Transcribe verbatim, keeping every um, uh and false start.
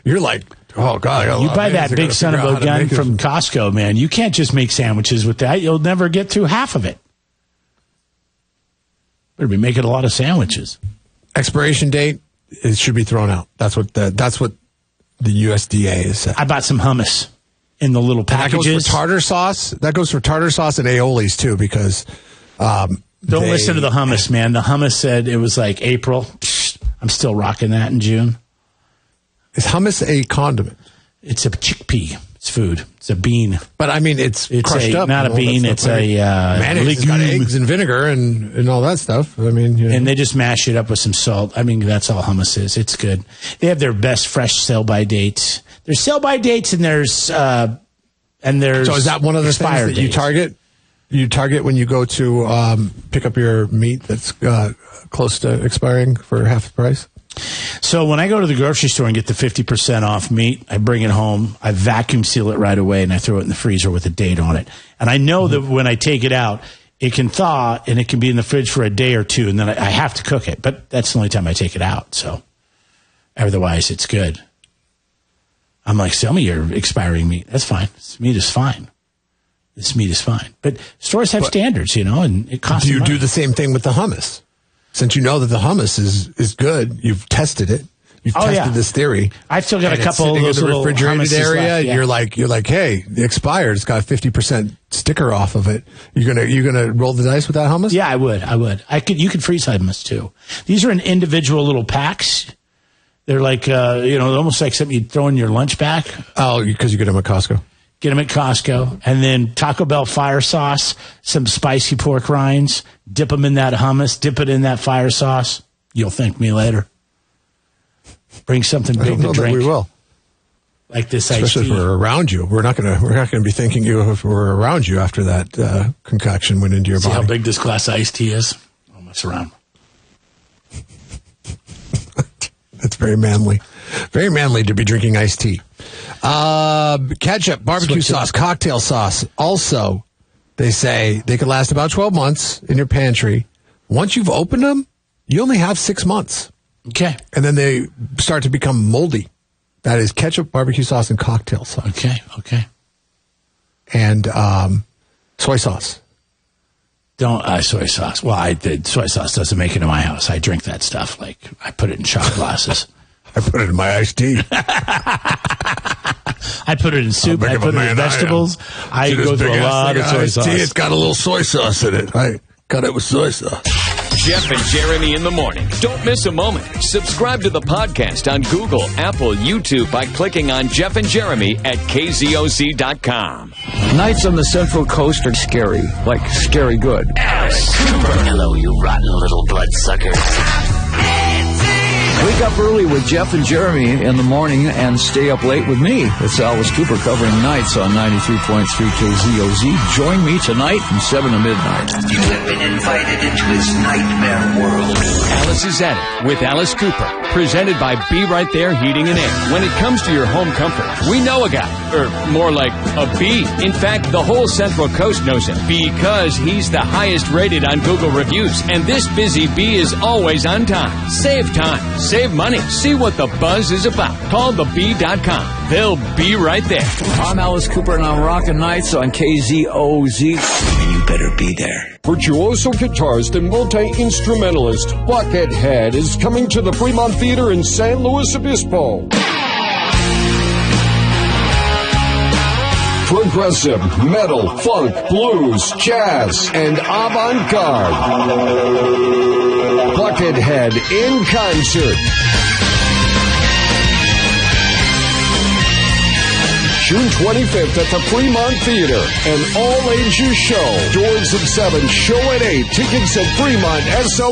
you're like, oh, God. You buy that big son of a gun from Costco, man. You can't just make sandwiches with that. You'll never get through half of it. Better be making a lot of sandwiches. Expiration date, it should be thrown out. That's what the, that's what the U S D A is saying. I bought some hummus in the little packages. And that goes for tartar sauce. That goes for tartar sauce and aiolis, too, because... Um, Don't they, listen to the hummus, man. The hummus said it was like April. Psh, I'm still rocking that in June. Is hummus a condiment? It's a chickpea. It's food. It's a bean. But, I mean, it's, it's crushed a, up. Not a bean. It's a uh, mayonnaise. It's got eggs and vinegar and, and all that stuff. I mean, you know. And they just mash it up with some salt. I mean, that's all hummus is. It's good. They have their best fresh sell-by dates. There's sell-by dates and there's uh, and there's So is that one of the things that dates. you target? You target when you go to um, pick up your meat that's uh, close to expiring for half the price? So when I go to the grocery store and get the fifty percent off meat, I bring it home, I vacuum seal it right away, and I throw it in the freezer with a date on it. And I know mm-hmm. that when I take it out, it can thaw, and it can be in the fridge for a day or two, and then I, I have to cook it. But that's the only time I take it out, so otherwise it's good. I'm like, sell me your expiring meat. That's fine. This meat is fine. This meat is fine. But stores have but standards, you know, and it costs Do you money. do the same thing with the hummus? Since you know that the hummus is, is good, you've tested it. You've oh, tested yeah. this theory. I've still got a couple of in those the little refrigerated area. Left, yeah. You're like, you're like, hey, it expired. It's got a fifty percent sticker off of it. You're gonna, you're gonna roll the dice with that hummus? Yeah, I would. I would. I could. You could freeze hummus too. These are in individual little packs. They're like, uh, you know, almost like something you'd throw in your lunch bag. Oh, because you get them at Costco. Get them at Costco. And then Taco Bell fire sauce, some spicy pork rinds, dip them in that hummus, dip it in that fire sauce. You'll thank me later. Bring something big to drink. We will. Like this Especially iced tea. if we're around you. We're not gonna we're not gonna be thanking you if we're around you after that uh, concoction went into your See body. how big this glass of iced tea is? Don't mess around. That's very manly. Very manly to be drinking iced tea. Uh, ketchup, barbecue Switch sauce, it. cocktail sauce. Also, they say they could last about twelve months in your pantry. Once you've opened them, you only have six months. Okay. And then they start to become moldy. That is ketchup, barbecue sauce, and cocktail sauce. Okay. Okay. And um, soy sauce. Don't uh, soy sauce. Well, I did. Soy sauce doesn't make it in my house. I drink that stuff. Like I put it in shot glasses. I put it in my iced tea. I put it in soup. I put it in vegetables. I, I go through a lot of soy sauce. Tea, it's got a little soy sauce in it. I got it with soy sauce. Jeff and Jeremy in the morning. Don't miss a moment. Subscribe to the podcast on Google, Apple, YouTube by clicking on Jeff and Jeremy at K Z O Z dot com. Nights on the Central Coast are scary, like scary good. Alice Cooper. Hello, you rotten little bloodsuckers. Wake up early with Jeff and Jeremy in the morning and stay up late with me. It's Alice Cooper covering nights on ninety-three point three K Z O Z. Join me tonight from seven to midnight. You have been invited into his nightmare world. Alice is at it with Alice Cooper. Presented by Be Right There Heating and Air. When it comes to your home comfort, we know a guy. Or more like a bee. In fact, the whole Central Coast knows him. Because he's the highest rated on Google reviews. And this busy bee is always on time. Save time. Save money. See what the buzz is about. Call the bee dot com. They'll be right there. I'm Alice Cooper, and I'm rocking nights on K Z O Z. And you better be there. Virtuoso guitarist and multi-instrumentalist Buckethead is coming to the Fremont Theater in San Luis Obispo. Progressive, metal, funk, blues, jazz, and avant-garde. Buckethead in concert. June twenty-fifth at the Fremont Theater. An all-ages show. Doors at seven, show at eight. Tickets at Fremont S L